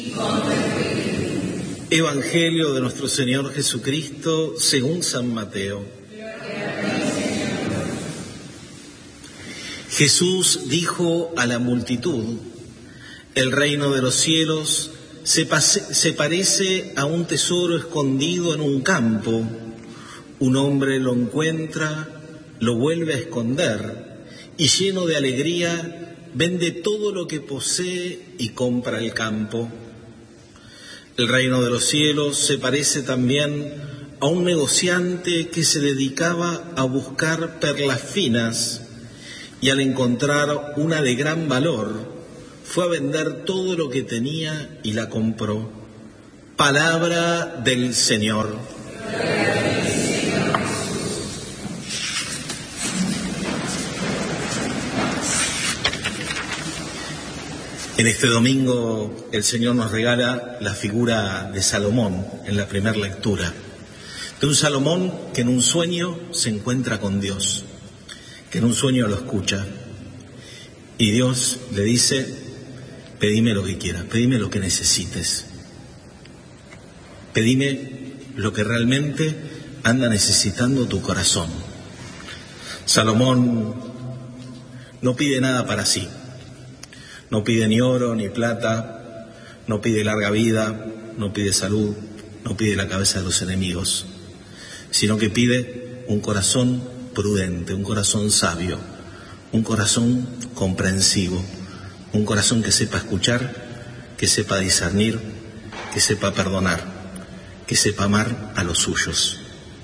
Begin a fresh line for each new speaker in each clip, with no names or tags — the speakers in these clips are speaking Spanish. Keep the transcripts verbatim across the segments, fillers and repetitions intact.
Evangelio de nuestro Señor Jesucristo según San Mateo. Jesús dijo a la multitud: el reino de los cielos se, pase, se parece a un tesoro escondido en un campo. Un hombre lo encuentra, lo vuelve a esconder y, lleno de alegría, vende todo lo que posee y compra el campo. El reino de los cielos se parece también a un negociante que se dedicaba a buscar perlas finas y, al encontrar una de gran valor, fue a vender todo lo que tenía y la compró. Palabra del Señor. En este domingo el Señor nos regala la figura de Salomón en la primera lectura, de un Salomón que en un sueño se encuentra con Dios, que en un sueño lo escucha, y Dios le dice: pedime lo que quieras, pedime lo que necesites, pedime lo que realmente anda necesitando tu corazón. Salomón no pide nada para sí. No pide ni oro ni plata, no pide larga vida, no pide salud, no pide la cabeza de los enemigos, sino que pide un corazón prudente, un corazón sabio, un corazón comprensivo, un corazón que sepa escuchar, que sepa discernir, que sepa perdonar, que sepa amar a los suyos.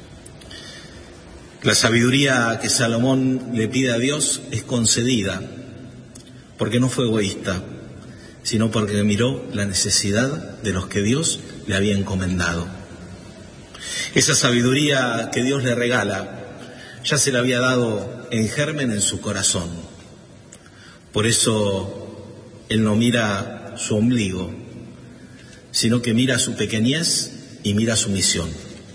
La sabiduría que Salomón le pide a Dios es concedida, porque no fue egoísta, sino porque miró la necesidad de los que Dios le había encomendado. Esa sabiduría que Dios le regala ya se la había dado en germen en su corazón. Por eso él no mira su ombligo, sino que mira su pequeñez y mira su misión.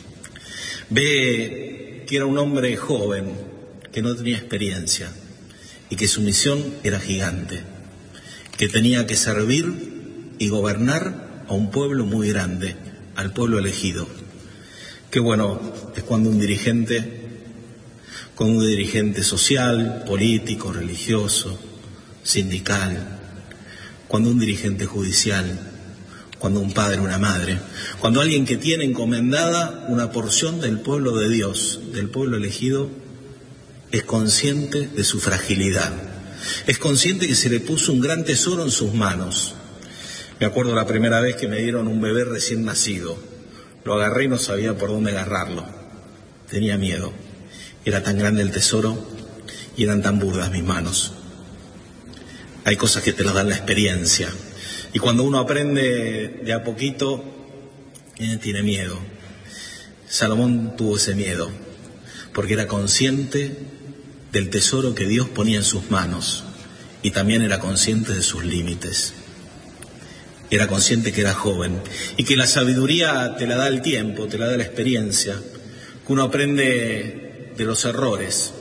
Ve que era un hombre joven, que no tenía experiencia, y que su misión era gigante, que tenía que servir y gobernar a un pueblo muy grande, al pueblo elegido. Qué bueno es cuando un dirigente, cuando un dirigente social, político, religioso, sindical, cuando un dirigente judicial, cuando un padre, una madre, cuando alguien que tiene encomendada una porción del pueblo de Dios, del pueblo elegido, es consciente de su fragilidad, es consciente que se le puso un gran tesoro en sus manos. Me acuerdo la primera vez que me dieron un bebé recién nacido, lo agarré y no sabía por dónde agarrarlo, tenía miedo, era tan grande el tesoro y eran tan burdas mis manos. Hay cosas que te las dan la experiencia, y cuando uno aprende de a poquito, eh, tiene miedo. Salomón tuvo ese miedo, porque era consciente del tesoro que Dios ponía en sus manos, y también era consciente de sus límites. Era consciente que era joven, y que la sabiduría te la da el tiempo, te la da la experiencia, que uno aprende de los errores,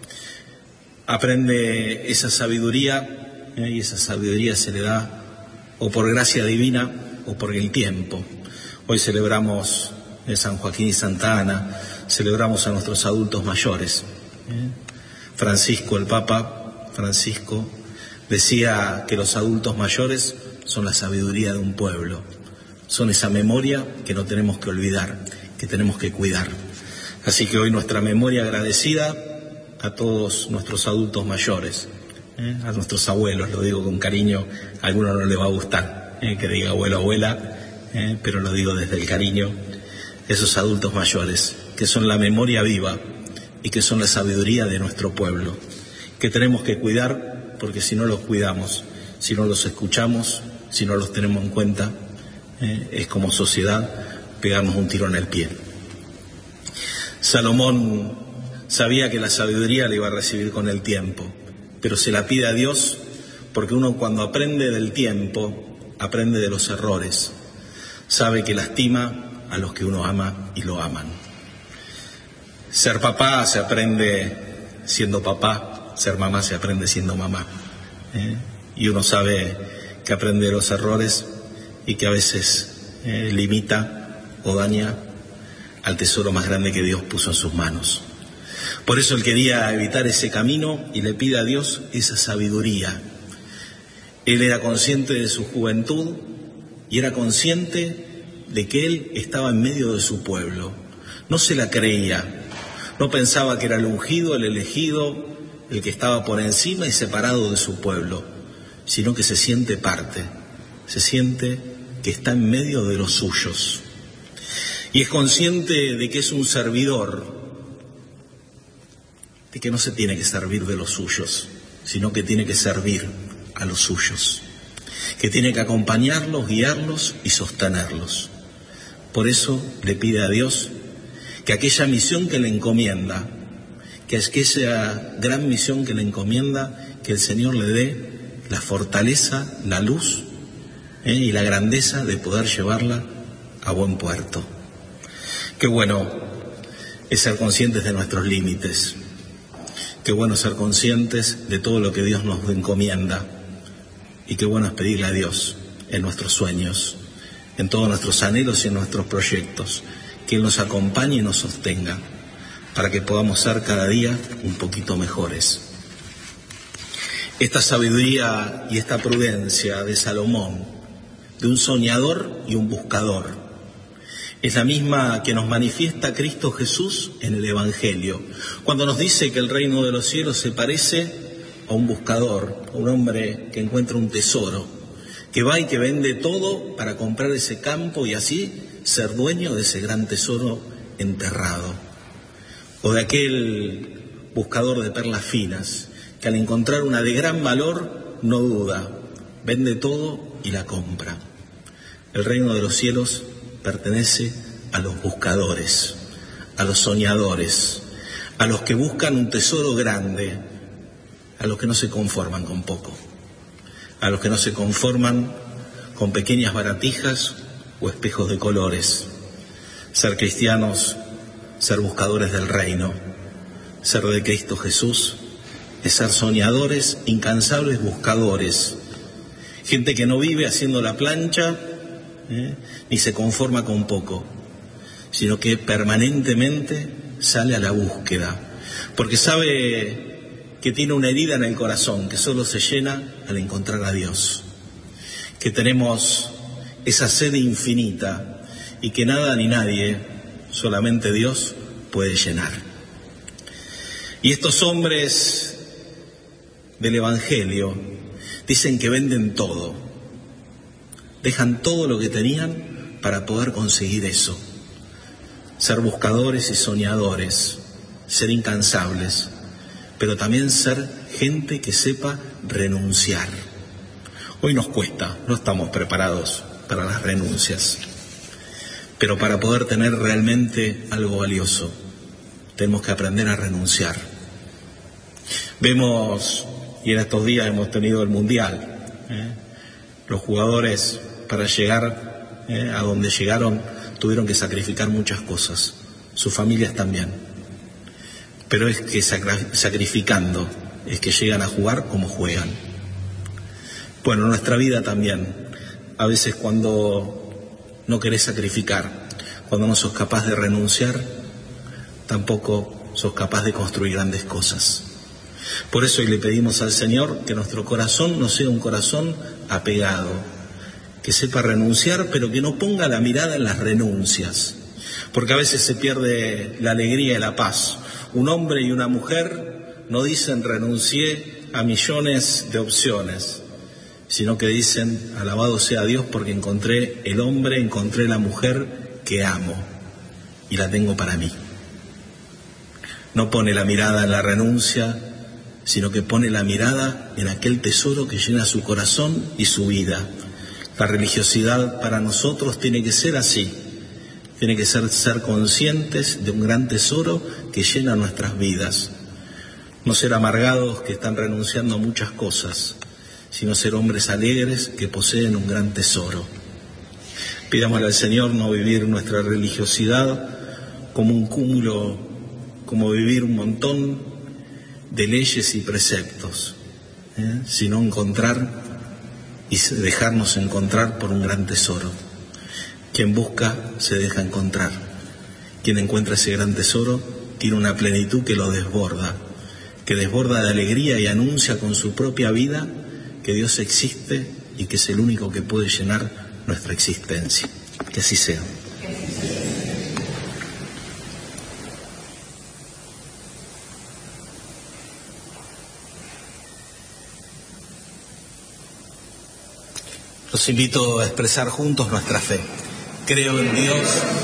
aprende esa sabiduría, eh, y esa sabiduría se le da o por gracia divina o por el tiempo. Hoy celebramos en San Joaquín y Santa Ana, celebramos a nuestros adultos mayores. ¿eh? Francisco, el Papa Francisco, decía que los adultos mayores son la sabiduría de un pueblo, son esa memoria que no tenemos que olvidar, que tenemos que cuidar. Así que hoy nuestra memoria agradecida a todos nuestros adultos mayores, ¿eh? a nuestros abuelos, lo digo con cariño, a alguno no le va a gustar ¿eh? que diga abuelo, abuela, ¿eh? pero lo digo desde el cariño, esos adultos mayores, que son la memoria viva y que son la sabiduría de nuestro pueblo, que tenemos que cuidar, porque si no los cuidamos, si no los escuchamos, si no los tenemos en cuenta, eh, es como sociedad pegarnos un tiro en el pie. Salomón sabía que la sabiduría la iba a recibir con el tiempo, pero se la pide a Dios, porque uno cuando aprende del tiempo, aprende de los errores, sabe que lastima a los que uno ama y lo aman. Ser papá se aprende siendo papá, ser mamá se aprende siendo mamá. ¿eh? Y uno sabe que aprende de los errores y que a veces eh, limita o daña al tesoro más grande que Dios puso en sus manos. Por eso él quería evitar ese camino y le pide a Dios esa sabiduría. Él era consciente de su juventud y era consciente de que él estaba en medio de su pueblo. No se la creía, no pensaba que era el ungido, el elegido, el que estaba por encima y separado de su pueblo, sino que se siente parte, se siente que está en medio de los suyos. Y es consciente de que es un servidor, de que no se tiene que servir de los suyos, sino que tiene que servir a los suyos, que tiene que acompañarlos, guiarlos y sostenerlos. Por eso le pide a Dios que aquella misión que le encomienda, que es que esa gran misión que le encomienda, que el Señor le dé la fortaleza, la luz ¿eh? y la grandeza de poder llevarla a buen puerto. Qué bueno es ser conscientes de nuestros límites, qué bueno ser conscientes de todo lo que Dios nos encomienda y qué bueno es pedirle a Dios en nuestros sueños, en todos nuestros anhelos y en nuestros proyectos, que Él nos acompañe y nos sostenga para que podamos ser cada día un poquito mejores. Esta sabiduría y esta prudencia de Salomón, de un soñador y un buscador, es la misma que nos manifiesta Cristo Jesús en el Evangelio, cuando nos dice que el reino de los cielos se parece a un buscador, a un hombre que encuentra un tesoro, que va y que vende todo para comprar ese campo y así ser dueño de ese gran tesoro enterrado. O de aquel buscador de perlas finas, que al encontrar una de gran valor no duda, vende todo y la compra. El reino de los cielos pertenece a los buscadores, a los soñadores, a los que buscan un tesoro grande, a los que no se conforman con poco, a los que no se conforman con pequeñas baratijas o espejos de colores. Ser cristianos, ser buscadores del reino, ser de Cristo Jesús, es ser soñadores, incansables buscadores, gente que no vive haciendo la plancha, ¿eh? ni se conforma con poco, sino que permanentemente sale a la búsqueda, porque sabe que tiene una herida en el corazón que solo se llena al encontrar a Dios, que tenemos esa sed infinita y que nada ni nadie, solamente Dios, puede llenar. Y estos hombres del Evangelio dicen que venden todo, dejan todo lo que tenían para poder conseguir eso, ser buscadores y soñadores, ser incansables, pero también ser gente que sepa renunciar. Hoy nos cuesta, no estamos preparados para las renuncias, pero para poder tener realmente algo valioso, tenemos que aprender a renunciar. Vemos, y en estos días hemos tenido el Mundial, ¿eh? los jugadores para llegar eh, a donde llegaron tuvieron que sacrificar muchas cosas, sus familias también, pero es que sacrificando es que llegan a jugar como juegan. Bueno, en nuestra vida también, a veces cuando no querés sacrificar, cuando no sos capaz de renunciar, tampoco sos capaz de construir grandes cosas. Por eso hoy le pedimos al Señor que nuestro corazón no sea un corazón apegado, que sepa renunciar, pero que no ponga la mirada en las renuncias, porque a veces se pierde la alegría y la paz. Un hombre y una mujer no dicen renuncié a millones de opciones, sino que dicen alabado sea Dios porque encontré el hombre, encontré la mujer que amo y la tengo para mí. No pone la mirada en la renuncia, sino que pone la mirada en aquel tesoro que llena su corazón y su vida. La religiosidad para nosotros tiene que ser así, tiene que ser ser conscientes de un gran tesoro que llena nuestras vidas. No ser amargados que están renunciando a muchas cosas, sino ser hombres alegres que poseen un gran tesoro. Pidámosle al Señor no vivir nuestra religiosidad como un cúmulo, como vivir un montón de leyes y preceptos, ¿eh? sino encontrar y dejarnos encontrar por un gran tesoro. Quien busca se deja encontrar. Quien encuentra ese gran tesoro tiene una plenitud que lo desborda, que desborda de alegría y anuncia con su propia vida que Dios existe y que es el único que puede llenar nuestra existencia. Que así sea. Los invito a expresar juntos nuestra fe. Creo en Dios,